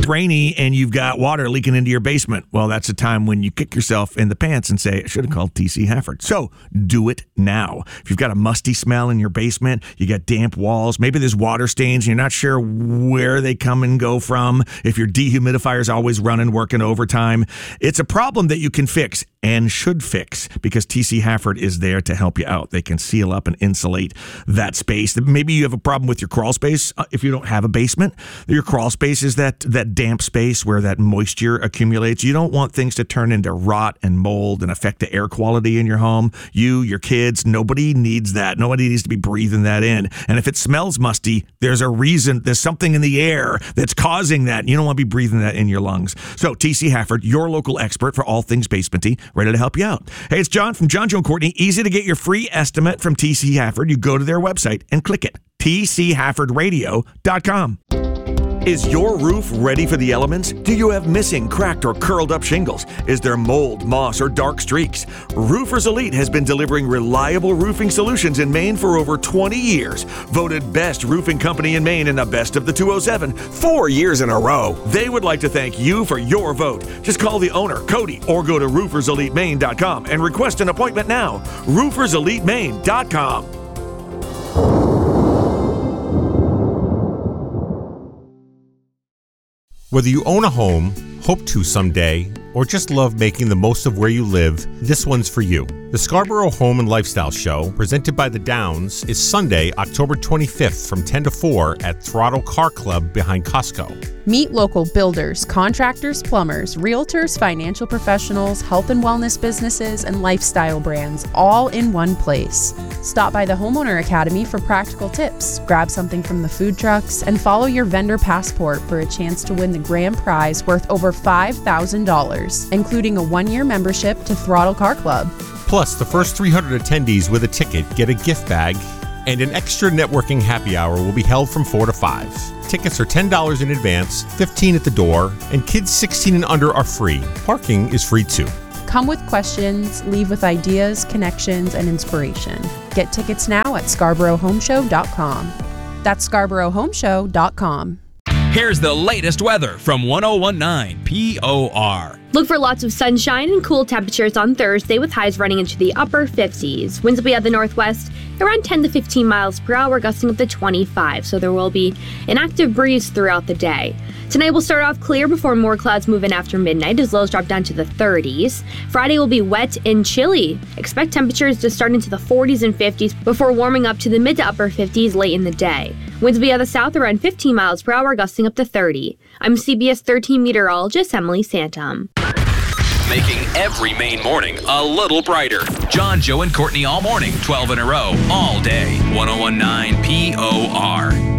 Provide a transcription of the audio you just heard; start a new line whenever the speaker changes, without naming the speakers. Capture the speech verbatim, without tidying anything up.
rainy and you've got water leaking into your basement, well, that's a time when you kick yourself in the pants and say, I should have called T C Hafford. So do it now. If you've got a musty smell in your basement, you got damp walls, maybe there's water stains and you're not sure where they come and go from, if your dehumidifier is always running, working overtime, it's a problem that you can fix and should fix because T C Hafford is there to help you out. They can seal up and insulate that space. Maybe you have a problem with your crawl space uh, if you don't have a basement. Your crawl space is that, that damp space where that moisture accumulates. You don't want things to turn into rot and mold and affect the air quality in your home. You, your kids, nobody needs that. Nobody needs to be breathing that in. And if it smells musty, there's a reason. There's something in the air that's causing that. You don't want to be breathing that in your lungs. So T C Hafford, your local expert for all things basementy, ready to help you out. Hey, it's John from John, Joe, and Courtney. Easy to get your free estimate from T C Hafford. You go to their website and click it. T C Hafford Radio dot com. Is your roof ready for the elements? Do you have missing, cracked, or curled up shingles? Is there mold, moss, or dark streaks? Roofers Elite has been delivering reliable roofing solutions in Maine for over twenty years. Voted best roofing company in Maine in the best of the two oh seven, four years in a row. They would like to thank you for your vote. Just call the owner, Cody, or go to roofers elite maine dot com and request an appointment now. roofers elite maine dot com.
Whether you own a home, hope to someday, or just love making the most of where you live, this one's for you. The Scarborough Home and Lifestyle Show, presented by The Downs, is Sunday, October twenty-fifth from ten to four at Throttle Car Club behind Costco.
Meet local builders, contractors, plumbers, realtors, financial professionals, health and wellness businesses, and lifestyle brands, all in one place. Stop by the Homeowner Academy for practical tips, grab something from the food trucks, and follow your vendor passport for a chance to win the grand prize worth over five thousand dollars, including a one-year membership to Throttle Car Club.
Plus, the first three hundred attendees with a ticket get a gift bag, and an extra networking happy hour will be held from four to five. Tickets are ten dollars in advance, fifteen dollars at the door, and kids sixteen and under are free. Parking is free too.
Come with questions, leave with ideas, connections, and inspiration. Get tickets now at scarborough home show dot com. That's scarborough home show dot com.
Here's the latest weather from one oh one point nine P O R.
Look for lots of sunshine and cool temperatures on Thursday with highs running into the upper fifties. Winds will be at the northwest around ten to fifteen miles per hour, gusting up to twenty-five, so there will be an active breeze throughout the day. Tonight will start off clear before more clouds move in after midnight as lows drop down to the thirties. Friday will be wet and chilly. Expect temperatures to start into the forties and fifties before warming up to the mid to upper fifties late in the day. Winds will be at the south around fifteen miles per hour, gusting up to thirty. I'm C B S thirteen meteorologist Emily Santum.
Making every Maine morning a little brighter. John, Joe, and Courtney all morning, twelve in a row, all day. one oh one point nine P O R.